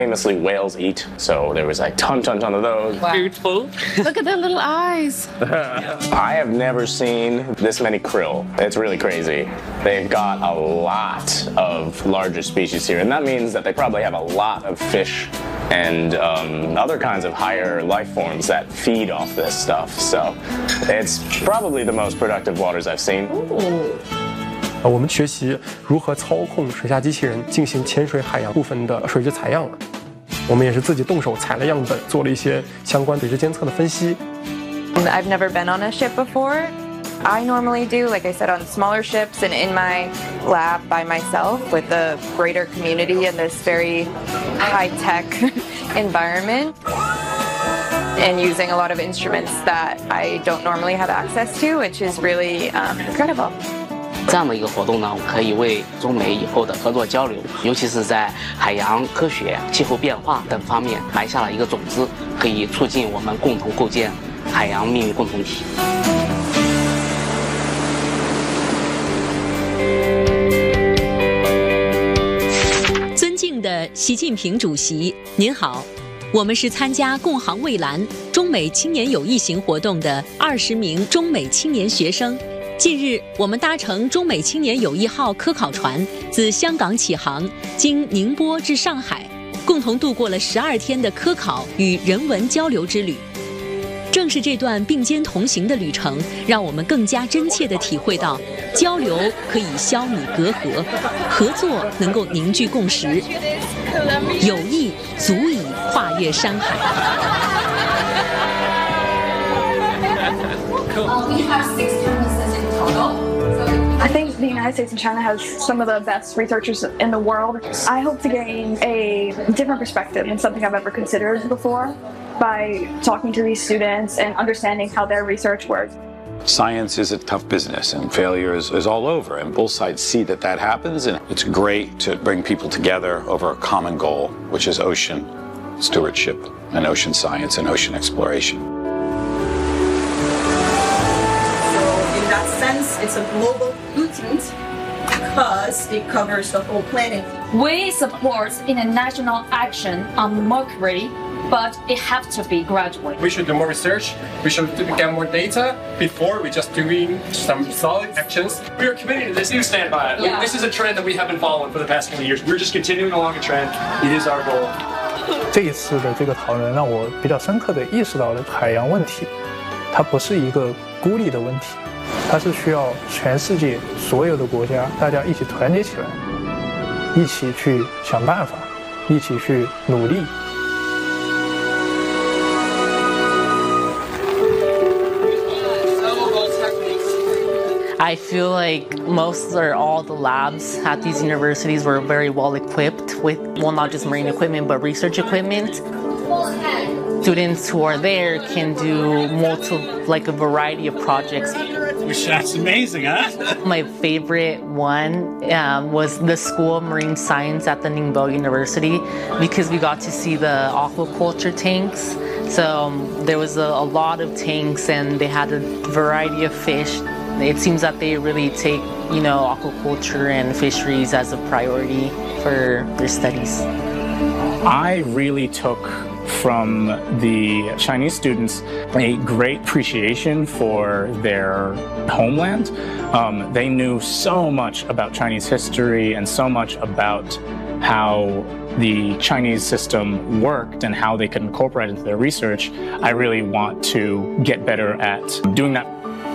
Famously, whales eat, so there was a ton of those. Wow. Beautiful. Look at their little eyes. I have never seen this many krill. It's really crazy. They've got a lot of larger species here, and that means that they probably have a lot of fish and other kinds of higher life forms that feed off this stuff. So it's probably the most productive waters I've seen. 我们学习如何操控水下机器人进行潜水海洋部分的水质采样。我们也是自己动手采了样本，做了一些相关水质监测的分析。 I've never been on a ship before. I normally do, like I said, on smaller ships and in my lab by myself with the greater community in this very high-tech environment and using a lot of instruments that I don't normally have access to, which is really incredible. 这样的一个活动呢，可以为中美以后的合作交流，尤其是在海洋科学、气候变化等方面埋下了一个种子，可以促进我们共同构建海洋命运共同体。 尊敬的习近平主席，您好，我们是参加共航蔚蓝中美青年友谊行活动的20名中美青年学生。近日，我们搭乘中美青年友谊号科考船自香港起航，经宁波至上海，共同度过了12天的科考与人文交流之旅。正是这段并肩同行的旅程，让我们更加真切地体会到，交流可以消弭隔阂，合作能够凝聚共识，友谊足以跨越山海。 We have 6 campuses in total. I think the United States and China has some of the best researchers in the world. I hope to gain a different perspective than something I've ever considered before by talking to these students and understanding how their research works. Science is a tough business and failure is all over, and both sides see that happens, and it's great to bring people together over a common goal, which is ocean stewardship and ocean science and ocean exploration. In that sense, it's a global movement because it covers the whole planet. We support international action on mercury, but it has to be gradual. We should do more research. We should get more data before we just doing some solid actions. We are committed to this. You stand by it. Yeah. This is a trend that we have been following for the past couple of years. We're just continuing along a trend. It is our goal. 这一次的这个讨论让我比较深刻地意识到了海洋问题，它不是一个孤立的问题，它是需要全世界所有的国家大家一起团结起来，一起去想办法，一起去努力。 I feel like most or all the labs at these universities were very well equipped with, well, not just marine equipment, but research equipment. Students who are there can do a variety of projects. That's amazing, huh? My favorite one was the School of Marine Science at the Ningbo University because we got to see the aquaculture tanks. So there was a lot of tanks and they had a variety of fish. It seems that they really take, aquaculture and fisheries as a priority for their studies. I really took from the Chinese students a great appreciation for their homeland. They knew so much about Chinese history and so much about how the Chinese system worked and how they could incorporate it into their research. I really want to get better at doing that.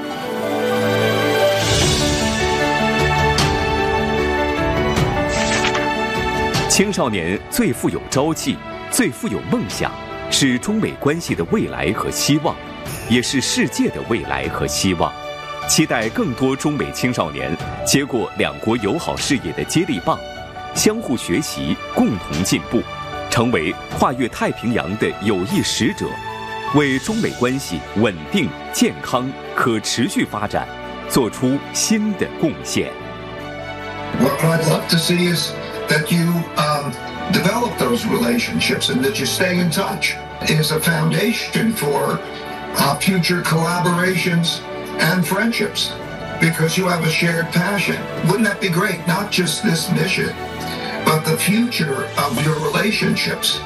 青少年最富有朝气，最富有梦想，是中美关系的未来和希望，也是世界的未来和希望。期待更多中美青少年接过两国友好事业的接力棒，相互学习，共同进步，成为跨越太平洋的友谊使者，为中美关系稳定、健康、可持续发展做出新的贡献。 What I'd love to see is that you develop those relationships and that you stay in touch is a foundation for future collaborations and friendships because you have a shared passion. Wouldn't that be great? Not just this mission, but the future of your relationships.